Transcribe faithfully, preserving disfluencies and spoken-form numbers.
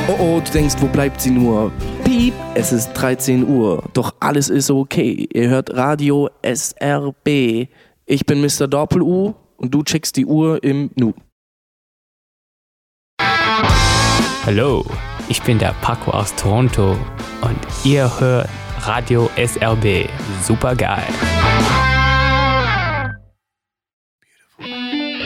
Oh oh, du denkst, wo bleibt sie nur? Piep, es ist dreizehn Uhr, doch alles ist okay. Ihr hört Radio S R B. Ich bin Mister Doppel-U und du checkst die Uhr im Nu. Hallo, ich bin der Paco aus Toronto und ihr hört Radio S R B. Super geil.